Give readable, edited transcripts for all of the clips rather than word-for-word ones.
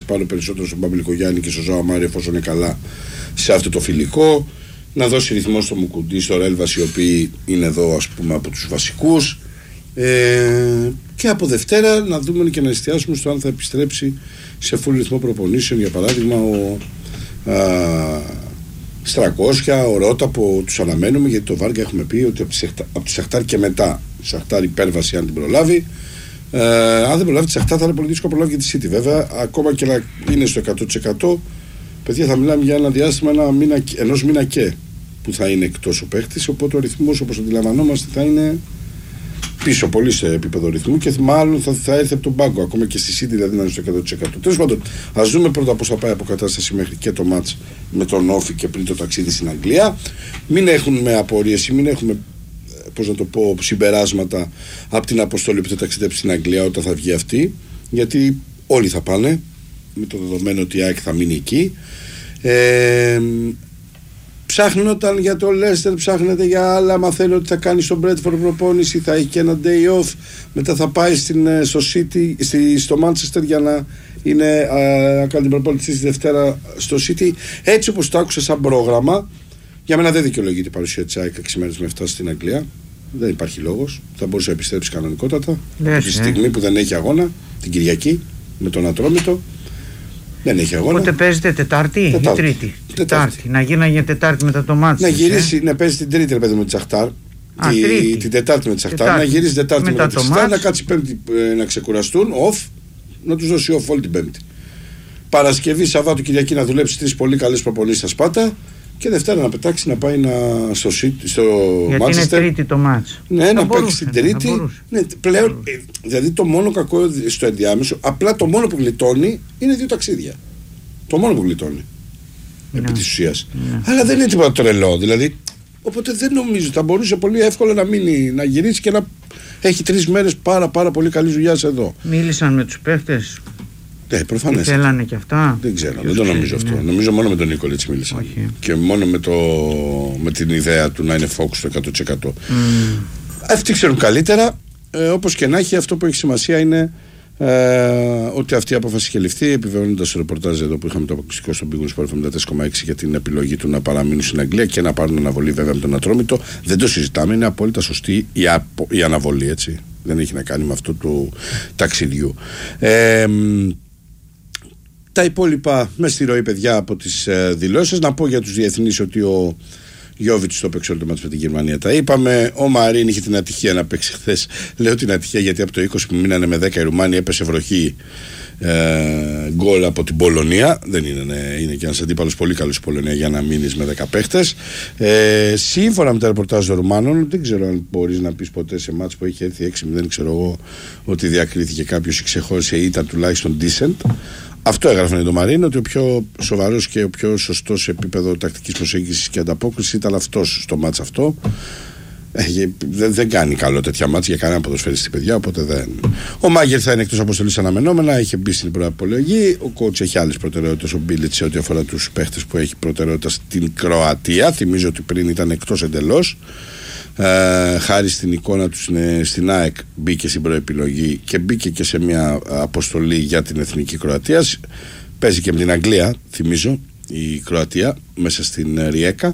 πάνω περισσότερο στον Παπλικογιάννη και στον Ζωά Μάρη, εφόσον είναι καλά σε αυτό το φιλικό. Να δώσει ρυθμό στο Μουκουντή, στο Ρέλβας, οι οποίοι είναι εδώ, ας πούμε, από τους βασικούς. Και από Δευτέρα να δούμε και να εστιάσουμε στο αν θα επιστρέψει σε full ρυθμό προπονήσεων. Για παράδειγμα, ο Στρακόσια, ο Ρώτα, που τους αναμένουμε, γιατί το Βάργα έχουμε πει ότι από τη Σαχτάρ και μετά, Σαχτάρ υπέρβαση αν την προλάβει. Αν δεν προλάβει τη Σαχτάρ θα είναι πολύ δύσκολο να προλάβει και τη City. Βέβαια, ακόμα και να είναι στο 100%, παιδιά, θα μιλάμε για ένα διάστημα ενός μήνα και που θα είναι εκτός ο παίχτης. Οπότε ο ρυθμός, όπως αντιλαμβανόμαστε, θα είναι πίσω πολύ σε επίπεδο ρυθμού και μάλλον θα έρθει από τον πάγκο, ακόμα και στη City, δηλαδή να είναι στο 100%. Τέλος πάντων, ας δούμε πρώτα πώς θα πάει η αποκατάσταση μέχρι και το μάτς με τον Όφη και πριν το ταξίδι στην Αγγλία. Μην έχουμε απορίες ή μην έχουμε, πώς να το πω, συμπεράσματα από την αποστολή που θα ταξιδέψει στην Αγγλία όταν θα βγει αυτή, γιατί όλοι θα πάνε, με το δεδομένο ότι η ΑΕΚ θα μείνει εκεί. Ψάχνονταν για το Leicester, ψάχνεται για άλλα. Μαθαίνει ότι θα κάνει στον Bradford προπόνηση, θα έχει και ένα day off. Μετά θα πάει στο Manchester για να κάνει την προπόνηση τη Δευτέρα στο City. Έτσι όπως το άκουσα σαν πρόγραμμα, για μένα δεν δικαιολογείται η παρουσία της ΑΕΚ 6 μέρες με 7 στην Αγγλία. Δεν υπάρχει λόγος. Θα μπορούσε να επιστρέψει κανονικότατα. Τη στιγμή που δεν έχει αγώνα, την Κυριακή, με τον Ατρόμητο. Δεν έχει αγώνα. Πότε παίζετε, Τετάρτη ή Τρίτη? Τετάρτη. Να γίναγε Τετάρτη μετά το μάτι. Να γυρίσει, να παίζει την Τρίτη, ρε παιδί, με τη Σαχτάρ. Την Τετάρτη με τη Σαχτάρ. Να γυρίσει Τετάρτη μετά τη Σαχτάρ. Να κάτσει Πέμπτη να ξεκουραστούν. Off. Να του δώσει off όλη την Πέμπτη. Παρασκευή, Σαββάτου, Κυριακή να δουλέψει 3 πολύ καλές προπονήσεις στα Σπάτα. Και Δευτέρα να πετάξει να πάει στο Manchester. Γιατί είναι Τρίτη το μάτς. Ναι, να παίξει την Τρίτη. Ναι, πλέον, δηλαδή το μόνο κακό στο ενδιάμεσο, απλά το μόνο που γλιτώνει είναι 2 ταξίδια. Το μόνο που γλιτώνει. Επί της ουσίας. Αλλά δεν είναι τίποτα τρελό. Δηλαδή, οπότε δεν νομίζω. Θα μπορούσε πολύ εύκολα να μείνει, να γυρίσει και να έχει 3 μέρες πάρα πολύ καλή δουλειά εδώ. Μίλησαν με τους παίχτες. Ναι, προφανές. Θέλανε και αυτά. Δεν ξέρω, δεν το νομίζω αυτό. Ναι. Νομίζω μόνο με τον Νίκολετς μίλησαν. Όχι. Και μόνο με την ιδέα του να είναι focus στο 100%. Αυτοί ξέρουν καλύτερα. Όπως και να έχει, αυτό που έχει σημασία είναι ότι αυτή η απόφαση είχε ληφθεί, επιβεβαιώνοντας το ρεπορτάζ εδώ που είχαμε το αποκλειστικό στον Big Sport 74,6 για την επιλογή του να παραμείνουν στην Αγγλία και να πάρουν αναβολή, βέβαια, με τον Ατρόμητο. Δεν το συζητάμε, είναι απόλυτα σωστή η αναβολή, έτσι. Δεν έχει να κάνει με αυτό του ταξιδιού. Τα υπόλοιπα με στη ροή, παιδιά, από τις δηλώσεις. Να πω για τους διεθνείς ότι ο Γιώβιτς το παίξει όλο το μάτς με την Γερμανία. Τα είπαμε. Ο Μαρίν είχε την ατυχία να παίξει χθες. Λέω την ατυχία γιατί από το 20 που μείνανε με 10 οι Ρουμάνοι έπεσε βροχή γκολ από την Πολωνία. Δεν είναι και ένας αντίπαλος πολύ καλός η Πολωνία για να μείνεις με 10 παίχτες. Σύμφωνα με τα ρεπορτάζ των Ρουμάνων, δεν ξέρω αν μπορείς να πεις ποτέ σε μάτς που έχει έρθει 6-0, ξέρω εγώ, ότι διακρίθηκε κάποιος ή ξεχώρισε ή ήταν τουλάχιστον decent. Αυτό έγραφαν το Μαρίνο, ότι ο πιο σοβαρός και ο πιο σωστός σε επίπεδο τακτικής προσέγγισης και ανταπόκρισης ήταν αυτός στο μάτς αυτό. Δεν κάνει καλό τέτοια μάτς για κανένα ποδοσφαιριστή, παιδιά, οπότε δεν. Ο Μάγκερ θα είναι εκτός αποστολής αναμενόμενα, είχε μπει στην προαπολογή. Ο coach έχει άλλες προτεραιότητες, ο Μπίλιτς, σε ό,τι αφορά τους παίχτες που έχει προτεραιότητα στην Κροατία. Θυμίζω ότι πριν ήταν εκτός εντελώς. Χάρη στην εικόνα του στην ΑΕΚ μπήκε στην προεπιλογή και μπήκε και σε μια αποστολή για την Εθνική Κροατία. Παίζει και με την Αγγλία, θυμίζω, η Κροατία μέσα στην Ριέκα.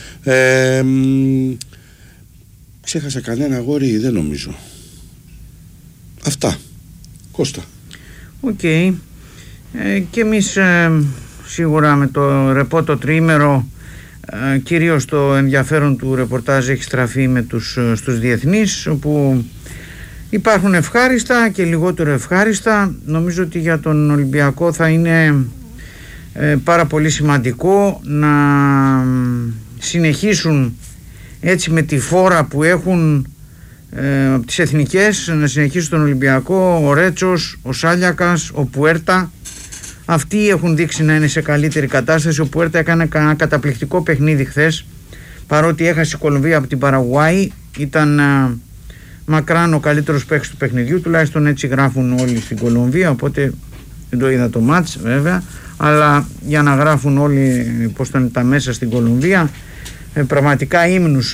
Ξέχασα κανένα αγόρι, δεν νομίζω. Αυτά. Κώστα. Οκ. Και εμείς σίγουρα με το ρεπό το τριήμερο, κυρίως το ενδιαφέρον του ρεπορτάζ έχει στραφεί στους διεθνείς, όπου υπάρχουν ευχάριστα και λιγότερο ευχάριστα. Νομίζω ότι για τον Ολυμπιακό θα είναι πάρα πολύ σημαντικό να συνεχίσουν έτσι με τη φόρα που έχουν από τις εθνικές, να συνεχίσουν τον Ολυμπιακό, ο Ρέτσος, ο Σάλιακας, ο Πουέρτα. Αυτοί έχουν δείξει να είναι σε καλύτερη κατάσταση. Ο Πουέρτα έκανε ένα καταπληκτικό παιχνίδι χθες, παρότι έχασε η Κολομβία από την Παραγουάη. Ήταν μακράν ο καλύτερος παίκτης του παιχνιδιού, τουλάχιστον έτσι γράφουν όλοι στην Κολομβία, οπότε δεν το είδα το μάτς βέβαια, αλλά για να γράφουν όλοι πως ήταν τα μέσα στην Κολομβία, πραγματικά ύμνους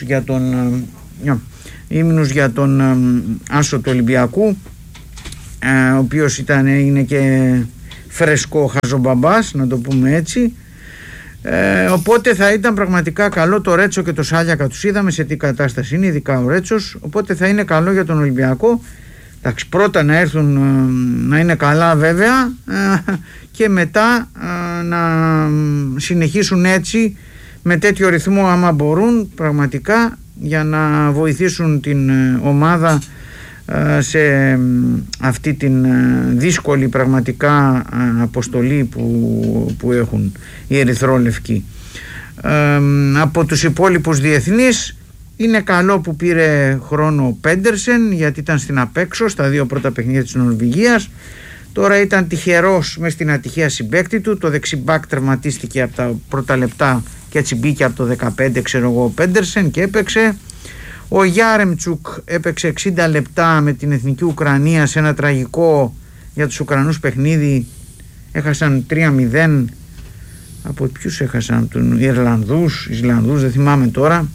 για τον άσο του Ολυμπιακού, ο οποίος είναι και φρεσκό χαζομπαμπάς, να το πούμε έτσι. Οπότε θα ήταν πραγματικά καλό. Το Ρέτσο και το Σάλιακα τους είδαμε σε τι κατάσταση είναι, ειδικά ο Ρέτσος, οπότε θα είναι καλό για τον Ολυμπιακό. Εντάξει, πρώτα να έρθουν να είναι καλά βέβαια, και μετά να συνεχίσουν έτσι με τέτοιο ρυθμό άμα μπορούν πραγματικά, για να βοηθήσουν την ομάδα σε αυτή την δύσκολη πραγματικά αποστολή που έχουν οι ερυθρόλευκοι. Από τους υπόλοιπους διεθνείς είναι καλό που πήρε χρόνο ο Πέντερσεν, γιατί ήταν στην απέξω στα 2 πρώτα παιχνίδια της Νορβηγίας. Τώρα ήταν τυχερός μες στην ατυχία συμπαίκτη του, το δεξιμπάκ τερματίστηκε από τα πρώτα λεπτά και έτσι μπήκε από το 15 ξέρω εγώ ο Πέντερσεν και έπαιξε. Ο Γιάρεμτσουκ έπαιξε 60 λεπτά με την Εθνική Ουκρανία σε ένα τραγικό για τους Ουκρανούς παιχνίδι. Έχασαν 3-0. Από ποιους έχασαν? Τον Ιρλανδούς, Ισλανδούς, δεν θυμάμαι τώρα.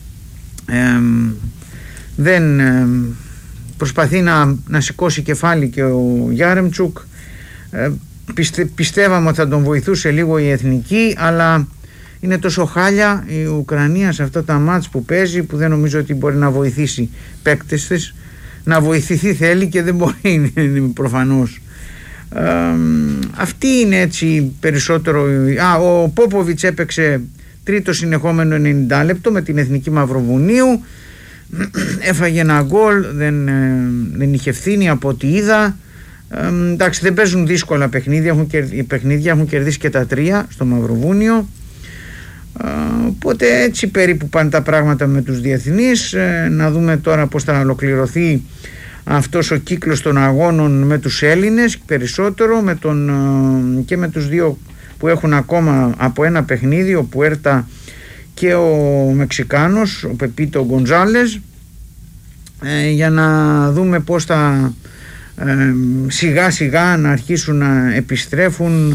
Προσπαθεί να σηκώσει κεφάλι και ο Γιάρεμτσουκ. Πιστεύαμε ότι θα τον βοηθούσε λίγο η Εθνική, αλλά είναι τόσο χάλια η Ουκρανία σε αυτά τα μάτς που παίζει, που δεν νομίζω ότι μπορεί να βοηθήσει παίκτες της. Να βοηθηθεί θέλει και δεν μπορεί προφανώς. Αυτή είναι έτσι περισσότερο. Ο Πόποβιτς έπαιξε τρίτο συνεχόμενο 90 λεπτό με την Εθνική Μαυροβουνίου, έφαγε ένα γκολ, δεν είχε ευθύνη από ό,τι είδα. Εντάξει, δεν παίζουν δύσκολα παιχνίδια, έχουν κερδίσει και τα 3 στο Μαυροβούνιο. Οπότε έτσι περίπου πάνε τα πράγματα με τους διεθνείς. Να δούμε τώρα πώς θα ολοκληρωθεί αυτός ο κύκλος των αγώνων με τους Έλληνες περισσότερο, και με τους 2 που έχουν ακόμα από ένα παιχνίδι, ο Πουέρτα και ο Μεξικάνος, ο Πεπίτο Γκοντζάλες, για να δούμε πώς θα σιγά σιγά να αρχίσουν να επιστρέφουν,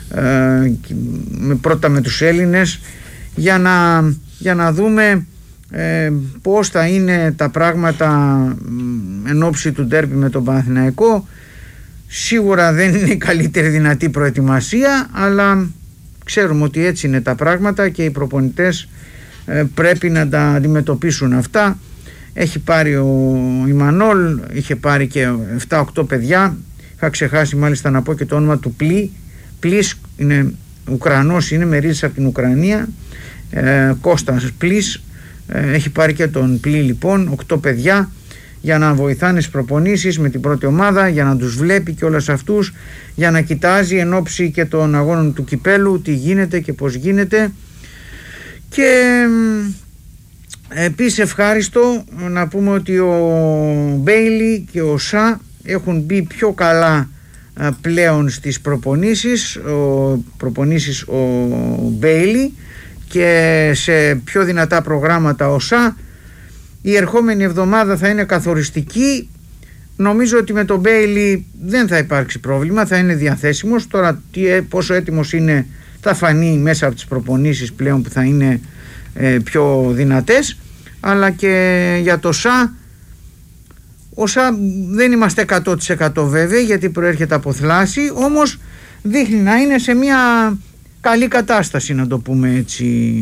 πρώτα με τους Έλληνες, για να δούμε πώς θα είναι τα πράγματα εν ώψη του ντέρμπι με τον Παναθηναϊκό. Σίγουρα δεν είναι η καλύτερη δυνατή προετοιμασία, αλλά ξέρουμε ότι έτσι είναι τα πράγματα και οι προπονητές πρέπει να τα αντιμετωπίσουν αυτά. Έχει πάρει ο Ιμανόλ, είχε πάρει και 7-8 παιδιά. Είχα ξεχάσει μάλιστα να πω και το όνομα του Πλής, είναι Ουκρανός, είναι με ρίζες από την Ουκρανία, Κώστας Πλής. Έχει πάρει και τον Πλή λοιπόν, 8 παιδιά, για να βοηθάνε στις προπονήσεις με την πρώτη ομάδα, για να τους βλέπει και όλους αυτούς, για να κοιτάζει εν ώψη και των αγώνων του κυπέλου τι γίνεται και πώς γίνεται. Και επίσης ευχάριστο να πούμε ότι ο Μπέιλι και ο Σα έχουν μπει πιο καλά πλέον στις προπονήσεις, ο Μπέιλι, και σε πιο δυνατά προγράμματα ο Σα. Η ερχόμενη εβδομάδα θα είναι καθοριστική. Νομίζω ότι με τον Μπέιλι δεν θα υπάρξει πρόβλημα, θα είναι διαθέσιμος. Τώρα πόσο έτοιμος είναι θα φανεί μέσα από τις προπονήσεις πλέον που θα είναι πιο δυνατές. Αλλά και για το Σα, ο Σα δεν είμαστε 100% βέβαιοι, γιατί προέρχεται από θλάση, όμως δείχνει να είναι σε μια καλή κατάσταση, να το πούμε έτσι.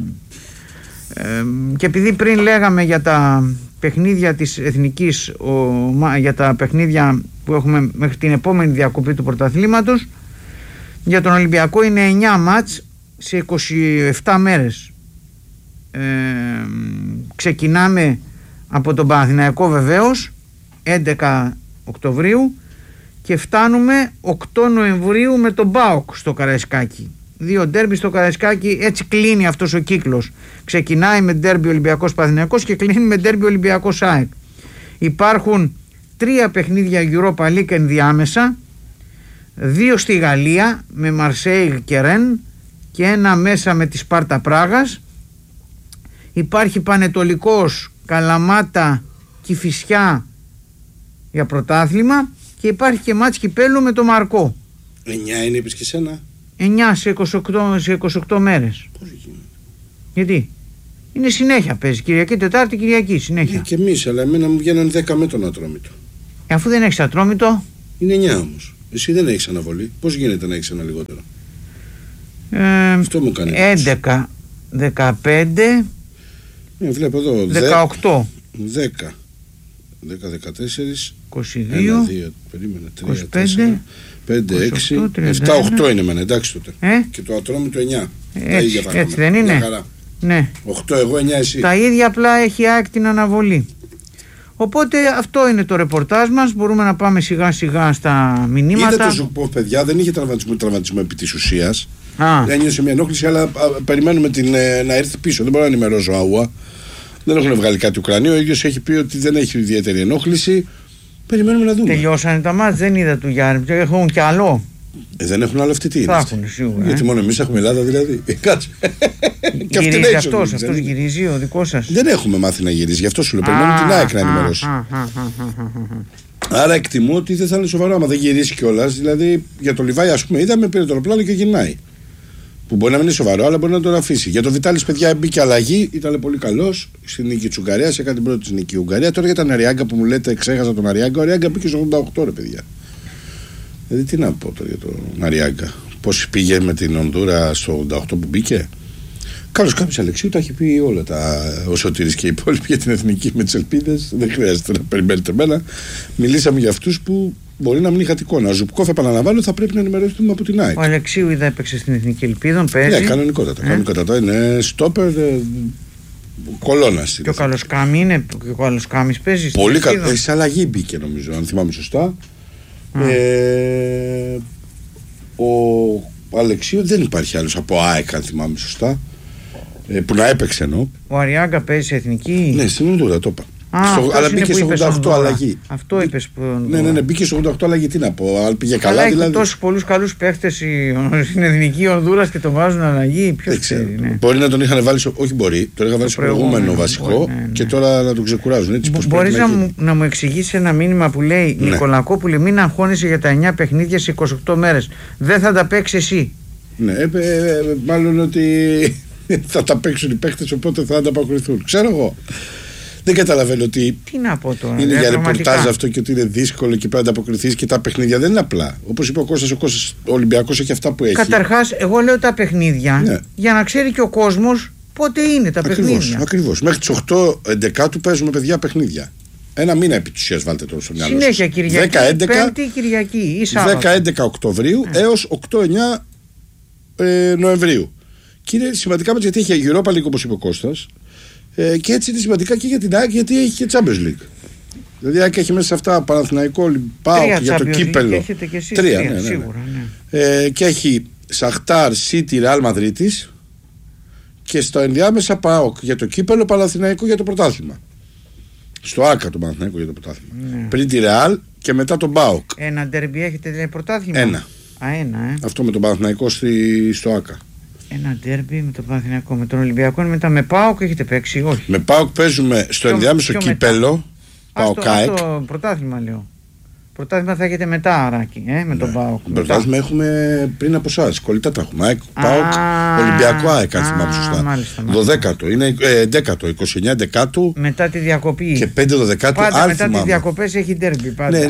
Και επειδή πριν λέγαμε για τα παιχνίδια της Εθνικής, για τα παιχνίδια που έχουμε μέχρι την επόμενη διακοπή του πρωταθλήματος, για τον Ολυμπιακό είναι 9 μάτς σε 27 μέρες. Ξεκινάμε από τον Παναθηναϊκό βεβαίως 11 Οκτωβρίου και φτάνουμε 8 Νοεμβρίου με τον ΠΑΟΚ στο Καραϊσκάκι. 2 ντέρμπι στο Καραϊσκάκι, έτσι κλείνει αυτός ο κύκλος. Ξεκινάει με ντέρμπι Ολυμπιακός Παναθηναϊκός και κλείνει με ντέρμπι Ολυμπιακός ΑΕΚ. Υπάρχουν 3 παιχνίδια Europa League ενδιάμεσα, 2 στη Γαλλία με Μαρσέιγ και Ρεν και ένα μέσα με τη Σπάρτα Πράγας. Υπάρχει Πανετολικός, Καλαμάτα, Κηφισιά για πρωτάθλημα και υπάρχει και μάτς κυπέλου με το Μαρκό. 9 είναι είπες και σένα. 9 σε 28 μέρες. Πώς γίνεται? Γιατί? Είναι συνέχεια παίζει, Κυριακή, Τετάρτη, Κυριακή, συνέχεια. Και εμείς, αλλά εμένα μου βγαίνουν 10 με τον Ατρόμητο. Αφού δεν έχεις Ατρόμητο. Είναι 9 όμως. Εσύ δεν έχεις αναβολή. Πώς γίνεται να έχεις ένα λιγότερο? Αυτό μου κάνει. 11, 15, βλέπω εδώ. 18. 10, 14, 22, 2, περίμενε, 3, 25, 4, 5, 6, 7, 8 είναι μεν, εντάξει τότε. Και το ατρόμητο 9. Έτσι δεν είναι? Ναι. 8 εγώ, 9 εσύ. Τα ίδια, απλά έχει ΑΕΚ την αναβολή. Οπότε αυτό είναι το ρεπορτάζ μας. Μπορούμε να πάμε σιγά σιγά στα μηνύματα. Είδα το Ζουκπόφ, παιδιά, δεν είχε τραυματισμό επί της ουσίας. Ένιωσε μια ενόχληση, αλλά περιμένουμε να έρθει πίσω. Δεν μπορώ να ενημερώσω Αούα. Δεν έχουν βγάλει κάτι Ουκρανίο. Ο ίδιος έχει πει ότι δεν έχει ιδιαίτερη ενόχληση. Περιμένουμε να δούμε. Τελειώσανε τα μάτς, δεν είδα του Γιάννη. Έχουν κι άλλο. Δεν έχουν άλλο, αυτή τι είναι? Θα έχουν σίγουρα. Γιατί μόνο εμείς έχουμε Ελλάδα, δηλαδή. Κάτσε. Γυρίζει αυτός γυρίζει ο δικός σας? Δεν έχουμε μάθει να γυρίζει, γι' αυτό σου λέω. Περιμένουμε την ΑΕΚ να ενημερώσει. Άρα εκτιμώ ότι δεν θα είναι σοβαρό άμα δεν γυρίσει κιόλας. Δηλαδή για το Λιβάη, ας πούμε, είδαμε, πήρε το αεροπλάνο και γυρνάει. Που μπορεί να μην είναι σοβαρό, αλλά μπορεί να τον αφήσει. Για τον Βιτάλης, παιδιά, μπήκε αλλαγή, ήταν πολύ καλός στην νίκη της Ουγγαρίας, έκανε την πρώτη της νίκη η Ουγγαρία. Τώρα για τον Αριάγκα που μου λέτε, ξέχασα τον Αριάγκα, ο Αριάγκα μπήκε στο 88, ρε παιδιά. Δηλαδή τι να πω τώρα για τον Αριάγκα? Πώς πήγε με την Ονδούρα στο 88 που μπήκε? Καλώς κάποιος Αλεξίου τα έχει πει όλα ο Σωτήρης και οι υπόλοιποι για την εθνική με τις ελπίδες. Δεν χρειάζεται να περιμένετε εμένα. Μιλήσαμε για αυτούς που μπορεί να μην είχατε εικόνα. Ο Ζουμπκόφ, επαναλαμβάνω, θα πρέπει να ενημερωθούμε από την ΑΕΚ. Ο Αλεξίου είδα έπαιξε στην εθνική ελπίδων, παίζει. Ναι, κανονικότατα. Κανονικότατα. Είναι στόπερ, κολόνας. Και ο Καλοσκάμι είναι. Και ο Καλοσκάμις παίζει. Πολύ καλό. Σε αλλαγή μπήκε, νομίζω, αν θυμάμαι σωστά. Ο Αλεξίου δεν υπάρχει άλλος από ΑΕΚ, αν θυμάμαι σωστά. Που να έπαιξε εννοώ. Ο Αριάγκα παίζει σε εθνική. Ναι, στην Ονδούρα το είπα. Αλλά μπήκε στο 88 αλλαγή. Αυτό είπες που. Ναι, μπήκε στο 88 αλλαγή. Τι να πω, αν πήγε καλά. Έχει δηλαδή. Τόσους πολλούς καλούς παίχτες στην εθνική Ονδούρας και το βάζουν αλλαγή. Ποιος ξέρει. Ναι. Μπορεί να τον είχαν βάλει. Όχι, μπορεί. Τον είχαν βάλει στο προηγούμενο βασικό και τώρα να τον ξεκουράζουν. Έτσι, μπορείς να μου εξηγήσεις ένα μήνυμα που λέει Νικολακόπουλε, μην αγχώνεσαι για τα 9 παιχνίδια σε 28 μέρες. Δεν θα τα παίξει εσύ. Ναι, μάλλον ότι θα τα παίξουν οι παίχτες, οπότε θα ανταποκριθούν. Ξέρω εγώ. Δεν καταλαβαίνω ότι. Τι να πω τώρα. Είναι για ρεπορτάζ αυτό και ότι είναι δύσκολο και πρέπει να ανταποκριθείς και τα παιχνίδια δεν είναι απλά. Όπως είπε ο Κώστας, ο Ολυμπιακός έχει αυτά που έχει. Καταρχάς, εγώ λέω τα παιχνίδια για να ξέρει και ο κόσμος πότε είναι τα παιχνίδια. Ακριβώς. Μέχρι τις 8-11 παίζουμε, παιδιά, παιχνίδια. Ένα μήνα επί της ουσίας, βάλτε τώρα στο μυαλό σας. Συνέχεια Κυριακή. 10-11 Κυριακή ή Σάββατο. 10-11 Οκτωβρίου έως 8-9 Νοεμβρίου. Και είναι σημαντικά μας γιατί έχει Europa League, όπως είπε ο Κώστας. Και έτσι είναι σημαντικά και για την ΑΕΚ, γιατί έχει και Champions League. Δηλαδή η ΑΕΚ έχει μέσα σε αυτά Παναθηναϊκό, ΠΑΟΚ για το κύπελο. Έχετε και εσείς τρία, ναι. Σίγουρα, ναι. Και έχει Σαχτάρ, Σίτι, Ρεάλ Μαδρίτης. Και στο ενδιάμεσα ΠΑΟΚ για το κύπελο, Παναθηναϊκό για το πρωτάθλημα. Στο ΆΚΑ το Παναθηναϊκό για το πρωτάθλημα. Ναι. Πριν τη Ρεάλ και μετά τον ΠΑΟΚ. Ένα ντερμπι έχετε δηλαδή πρωτάθλημα? Ένα. Αυτό με τον Παναθηναϊκό στο ΆΚΑ. Ένα ντέρμπι με τον Παναθηναϊκό, με τον Ολυμπιακό, μετά με ΠΑΟΚ έχετε παίξει? Όχι. Με ΠΑΟΚ παίζουμε στο ενδιάμεσο κύπελο. ΠΑΟΚ ΑΕΚ. Το πρωτάθλημα λέω. Πρωτάθλημα θα έχετε μετά, Αράκη, με τον ΠΑΟΚ. Πρωτάθλημα έχουμε πριν από εσάς. Κολλητά τα έχουμε. ΠΑΟΚ, Ολυμπιακό ΑΕΚ, αν θυμάμαι σωστά. 12ο, είναι 11ο, 29 δεκάτου. Μετά τη διακοπή. Και 5 δεκάτου. Πάντα μετά τις διακοπές έχει ντέρμπι. Ναι,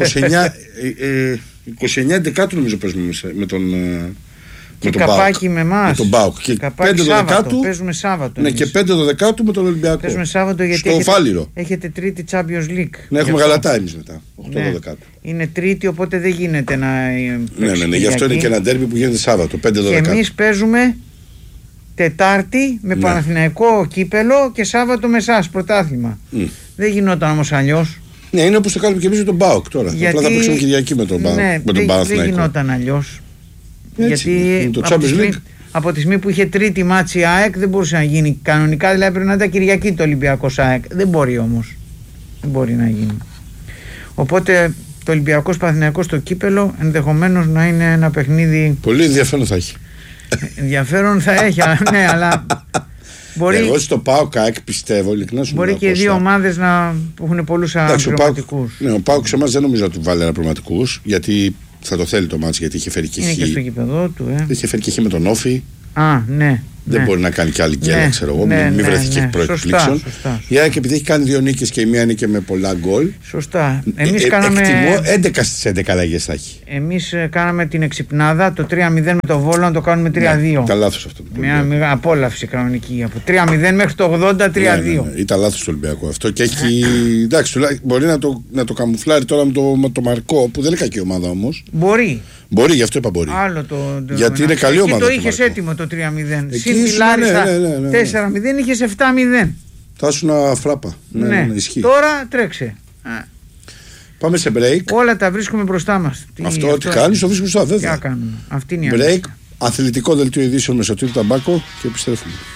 29 δεκάτου νομίζω παίζουμε με τον. Και καπάκι με εμάς. Με τον ΠΑΟΚ. Και 5 Δεκάτου. Παίζουμε Σάββατο. Ναι, και 5 Δεκάτου με τον Ολυμπιακό. Παίζουμε Σάββατο γιατί έχετε τρίτη Champions League. Ναι, έχουμε Γαλατά εμείς μετά. 8 Δεκάτου. Είναι τρίτη, οπότε δεν γίνεται να. Ναι, γι' αυτό είναι και ένα ντέρμπι που γίνεται Σάββατο. 5 Δεκάτου. Και εμείς παίζουμε Τετάρτη με Παναθηναϊκό κύπελο και Σάββατο με εσάς πρωτάθλημα. Δεν γινόταν όμως αλλιώς. Ναι, είναι όπως το κάνουμε και εμείς με τον ΠΑΟΚ τώρα. Απλά θα παίξουμε Κυριακή με τον Παναθηναϊκό. Δεν γινόταν αλλιώς. Έτσι, γιατί από τη στιγμή που είχε τρίτη μάτση ΑΕΚ δεν μπορούσε να γίνει κανονικά, δηλαδή πρέπει να ήταν Κυριακή το Ολυμπιακός ΑΕΚ. Δεν μπορεί όμως. Δεν μπορεί να γίνει. Οπότε το Ολυμπιακός Παναθηναϊκός στο κύπελο ενδεχομένως να είναι ένα παιχνίδι. Πολύ ενδιαφέρον θα έχει. Ενδιαφέρον θα έχει, ναι, αλλά. Μπορεί, εγώ στο ΠΑΟΚ ΑΕΚ πιστεύω ειλικρινά σου. Μπορεί και οι δύο ομάδες που έχουν πολλούς αναπληρωματικούς. Ναι, ο ΠΑΟΚ σε εμάς δεν νομίζω ότι βάλει αναπληρωματικούς, γιατί θα το θέλει το μάτς, γιατί είχε φέρει και είναι και στο γήπεδο του. Είχε φέρει και με τον Όφη. Ναι. Δεν μπορεί να κάνει και άλλη γκέλα, ξέρω εγώ. Μην βρεθεί και προεκπλήξεων. Η ΑΕΚ επειδή έχει κάνει 2 νίκες και η μία νίκη με πολλά γκολ. Σωστά. Εμείς κάναμε. Εκτιμώ 11 στις 11 αλλαγές θα έχει. Εμείς κάναμε την εξυπνάδα, το 3-0 με το Βόλο να το κάνουμε 3-2. Ήταν λάθος αυτό. Μια απόλαυση κανονική. Από 3-0 μέχρι το 80, 3-2. Ήταν λάθος το Ολυμπιακό αυτό και έχει. Εντάξει, μπορεί να το καμουφλάρει τώρα με το Μαρκό που δεν είναι κακή ομάδα όμως. Μπορεί, γι' αυτό είπα μπορεί. Γιατί είναι καλή ομάδα. Το είχες έτοιμο το 3-0. Συν τη Λάρισα 4-0 είχες 7-0. Θα ήσουν αφράπα. Ναι. Τώρα τρέξε. Πάμε σε break. Όλα τα βρίσκουμε μπροστά μας. Αυτό ό,τι κάνεις το βρίσκουμε μπροστά, βέβαια. Τι κάνουμε. Αυτή είναι η break. Αθλητικό δελτίο ειδήσεων με Σωτήρη Ταμπάκο και επιστρέφουμε.